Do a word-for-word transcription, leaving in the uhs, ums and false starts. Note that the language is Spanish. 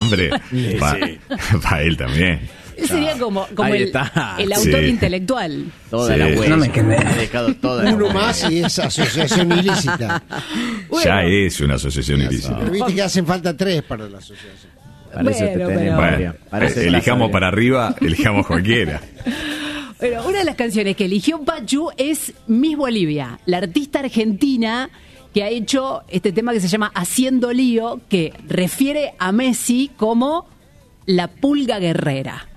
Hombre, para Sí. pa él también. Sería como, como Ahí el, está. el autor Sí. intelectual. Toda Sí. la huella. No me quemé. Ha dejado toda la Uno huella. más y es asociación ilícita. Ya es una asociación ilícita. Pero viste que hacen falta tres para la asociación. Para eso te Bueno, tenemos, pero- Bueno, Adrián. Para eso eh, estás, elijamos Adrián. para arriba, elijamos cualquiera. Bueno, una de las canciones que eligió Pachu es Miss Bolivia, la artista argentina que ha hecho este tema que se llama Haciendo Lío, que refiere a Messi como la pulga guerrera.